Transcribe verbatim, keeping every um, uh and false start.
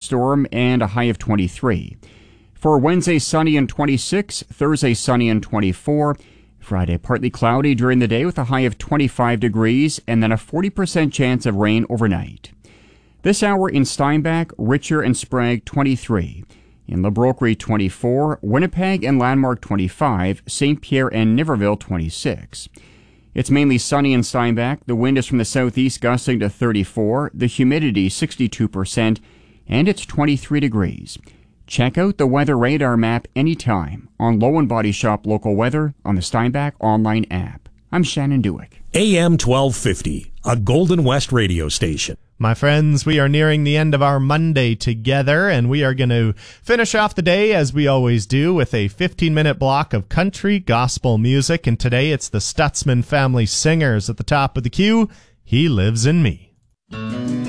thunderstorm and a high of twenty-three. For Wednesday, sunny and twenty-six. Thursday, sunny and twenty-four. Friday, partly cloudy during the day with a high of twenty-five degrees and then a forty percent chance of rain overnight. This hour in Steinbach, Richer and Sprague twenty-three. In Le Brocquerie twenty-four, Winnipeg and Landmark twenty-five, Saint Pierre and Niverville twenty-six. It's mainly sunny in Steinbach. The wind is from the southeast gusting to thirty-four, the humidity sixty-two percent, and it's twenty-three degrees. Check out the weather radar map anytime on Low and Body Shop Local Weather on the Steinbach online app. I'm Shannon Dewick. A M twelve fifty, a Golden West radio station. My friends, we are nearing the end of our Monday together, and we are going to finish off the day, as we always do, with a fifteen-minute block of country gospel music. And today it's the Stutzman Family Singers at the top of the queue. He Lives in Me.